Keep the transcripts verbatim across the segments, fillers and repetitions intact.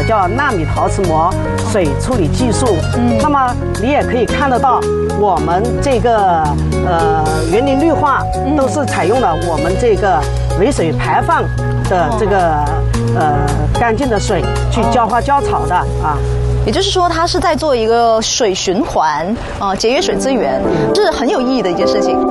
叫纳米陶瓷膜水处理技术。嗯，那么你也可以看得到，我们这个呃园林绿化都是采用了我们这个尾水排放的这个呃干净的水去浇花浇草的啊。 也就是说，它是在做一个水循环啊、呃，节约水资源，是很有意义的一件事情。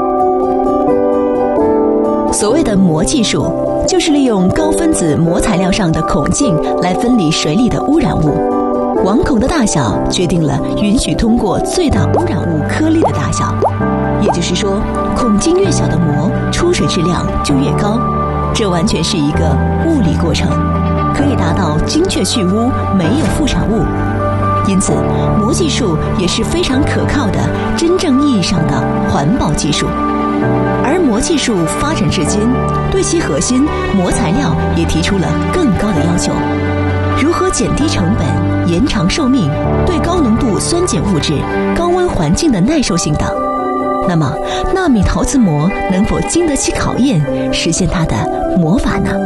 所谓的膜技术，就是利用高分子膜材料上的孔径来分离水里的污染物。网孔的大小决定了允许通过最大污染物颗粒的大小，也就是说，孔径越小的膜，出水质量就越高。这完全是一个物理过程，可以达到精确去污，没有副产物。因此，膜技术也是非常可靠的真正意义上的环保技术。而膜技术发展至今，对其核心膜材料也提出了更高的要求：如何减低成本、延长寿命、对高浓度酸碱物质、高温环境的耐受性等。那么，纳米陶瓷膜能否经得起考验，实现它的魔法呢？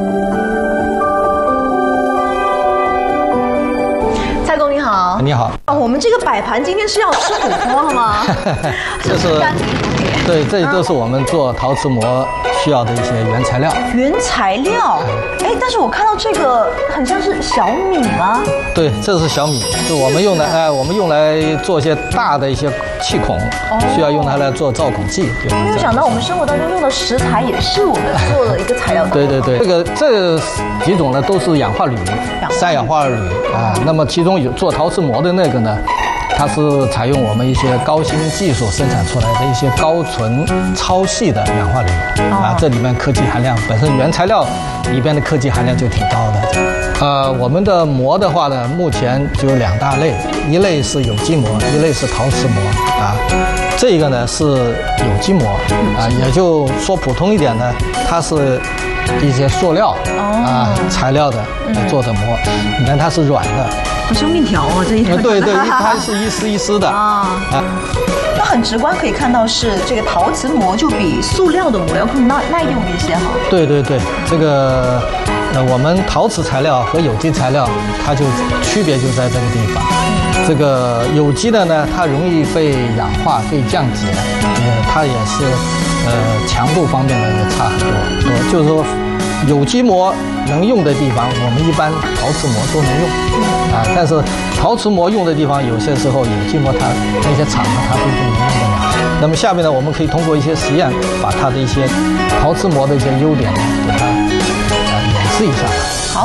蔡工你好， 你好。 啊，我们这个摆盘今天是要吃火锅了吗？ 这是对，这都是我们做陶瓷膜需要的一些原材料。 原材料，哎，但是我看到这个很像是小米吗？ 对，这是小米，是我们用来哎，我们用来做一些大的一些气孔，需要用它来做造孔剂。 没有想到我们生活当中用的食材也是我们做的一个材料。 对对对，这个这几种呢都是氧化铝，三氧化二铝啊。那么其中有做陶瓷膜的那个呢，它是采用我们一些高新技术生产出来的一些高纯超细的氧化铝啊，这里面科技含量本身原材料里边的科技含量就挺高的。呃，我们的膜的话呢，目前就有两大类，一类是有机膜，一类是陶瓷膜啊。这个呢是有机膜啊，也就说普通一点呢，它是一些塑料啊材料的做的膜，你看它是软的。 好像面条哦，这一对对，它是一丝一丝的啊。 那很直观可以看到是这个陶瓷膜就比塑料的膜要更耐耐用一些哈。对对对，这个呃我们陶瓷材料和有机材料它就区别就在这个地方。这个有机的呢，它容易被氧化、被降解，呃，它也是呃强度方面呢也差很多。多就是说，有机膜能用的地方，我们一般陶瓷膜都能用啊。但是陶瓷膜用的地方，有些时候有机膜它那些厂子它不一定能用得了。那么下面呢，我们可以通过一些实验，把它的一些陶瓷膜的一些优点呢，给它呃演示一下。 好。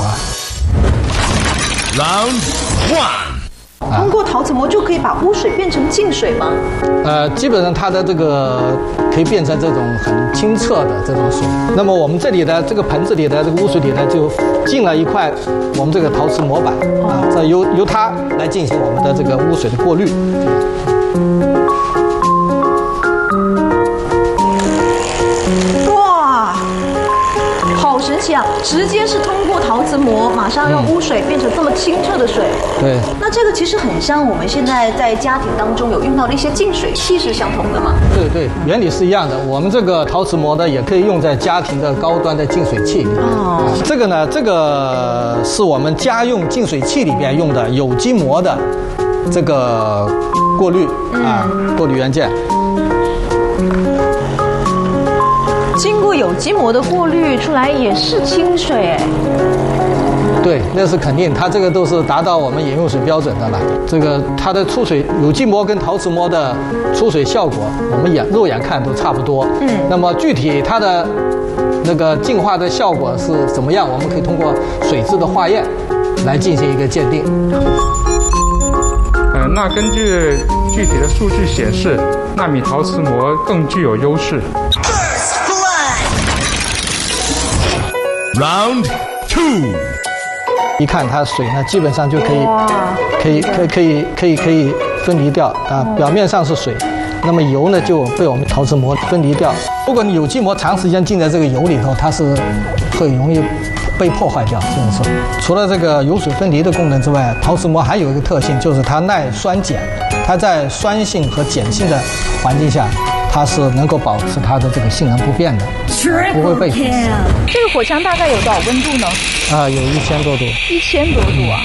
Round one。 通过陶瓷膜就可以把污水变成净水吗？ 呃，基本上它的这个可以变成这种很清澈的这种水。那么我们这里的这个盆子里的这个污水里呢，就进了一块我们这个陶瓷模板啊，这由由它来进行我们的这个污水的过滤。 哇，好神奇啊！直接是通过陶瓷膜，马上让污水变成这么清澈的水。 对。 那这个其实很像我们现在在家庭当中有用到的一些净水器是相同的吗？ 对对，原理是一样的。我们这个陶瓷膜呢，也可以用在家庭的高端的净水器里面。哦。这个呢，这个是我们家用净水器里边用的有机膜的这个过滤啊，过滤元件。 经过有机膜的过滤出来也是清水哎。 对，那是肯定，它这个都是达到我们饮用水标准的了。这个它的出水，有机膜跟陶瓷膜的出水效果，我们眼肉眼看都差不多。嗯。那么具体它的那个净化的效果是怎么样，我们可以通过水质的化验来进行一个鉴定。 呃，那根据具体的数据显示，纳米陶瓷膜更具有优势。 Round two。 一看它水呢，基本上就可以，可以，可以，可以，可以，可以分离掉啊。表面上是水，那么油呢就被我们陶瓷膜分离掉。如果你有机膜长时间浸在这个油里头，它是会容易被破坏掉，就是说，除了这个油水分离的功能之外，陶瓷膜还有一个特性，就是它耐酸碱，它在酸性和碱性的环境下，它是能够保持它的这个性能不变的，不会被腐蚀。 这个火枪大概有多少温度呢？ 啊，有一千多度。 一千多度啊！